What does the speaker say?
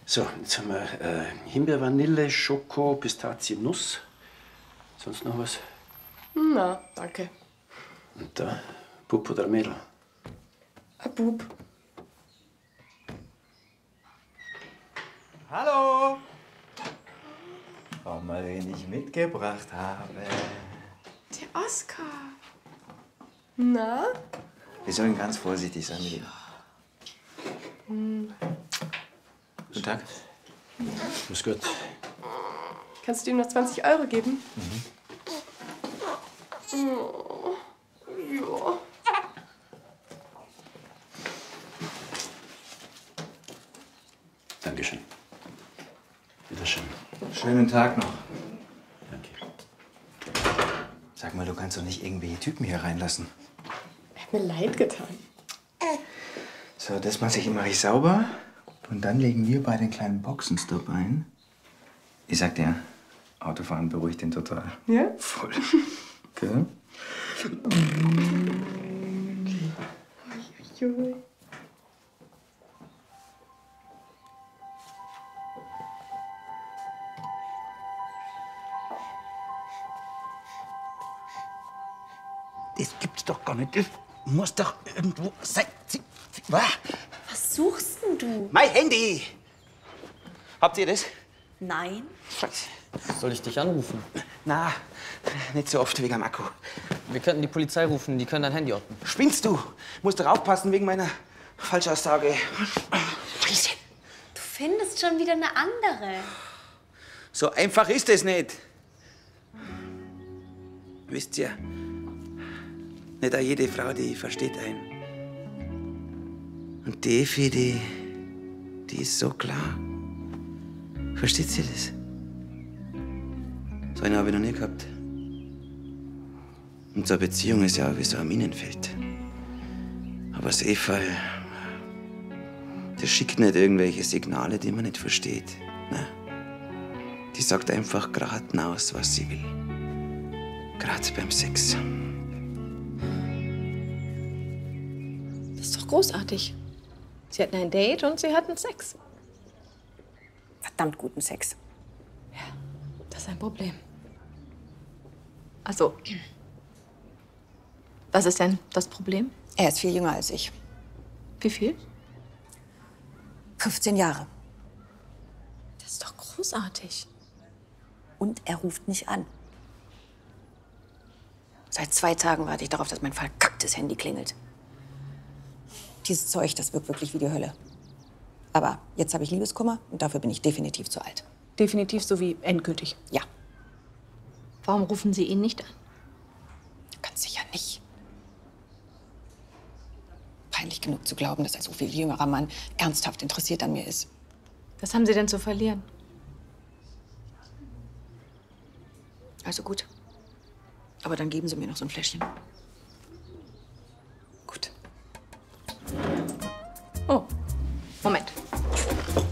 So, jetzt haben wir Himbeer, Vanille, Schoko, Pistazie, Nuss. Sonst noch was? Na, danke. Und da, Bub oder Mädel? Ein Bub. Hallo! Schau mal, wen ich mitgebracht habe. Der Oskar. Na? Wir sollen ganz vorsichtig sein mit ihm. Guten Tag. Ist gut. Kannst du ihm noch 20 Euro geben? Oh, ja. Dankeschön. Bitteschön. Schönen Tag noch. Danke. Sag mal, du kannst doch nicht irgendwelche Typen hier reinlassen. Er hat mir leid getan. So, das mache ich sauber. Und dann legen wir bei den kleinen Boxenstopp ein. Ich sag dir, Autofahren beruhigt ihn total. Ja? Voll. Gell? Uiuiui. Das gibt's doch gar nicht. Das muss doch irgendwo sein. Was? Was suchst denn du? Mein Handy! Habt ihr das? Nein. Soll ich dich anrufen? Na, nicht so oft wegen am Akku. Wir könnten die Polizei rufen, die können dein Handy orten. Spinnst du? Musst doch aufpassen wegen meiner Falschaussage. Scheiße. Du findest schon wieder eine andere. So einfach ist es nicht. Wisst ihr, nicht auch jede Frau, die versteht einen. Und die Effi, die ist so klar. Versteht sie das? So eine habe ich noch nie gehabt. Und so eine Beziehung ist ja auch wie so ein Minenfeld. Aber das Efeu, das schickt nicht irgendwelche Signale, die man nicht versteht. Nein. Die sagt einfach geradeaus, was sie will. Gerade beim Sex. Das ist doch großartig. Sie hatten ein Date und sie hatten Sex. Verdammt guten Sex. Das ist ein Problem. Also, was ist denn das Problem? Er ist viel jünger als ich. Wie viel? 15 Jahre. Das ist doch großartig. Und er ruft nicht an. Seit 2 Tagen warte ich darauf, dass mein verkacktes Handy klingelt. Dieses Zeug, das wirkt wirklich wie die Hölle. Aber jetzt habe ich Liebeskummer und dafür bin ich definitiv zu alt. Definitiv so wie endgültig. Ja, Warum rufen Sie ihn nicht an? ganz sicher nicht. Peinlich genug zu glauben, dass ein so viel jüngerer Mann ernsthaft interessiert an mir ist. Was haben Sie denn zu verlieren? Also gut. Aber dann geben Sie mir noch so ein Fläschchen.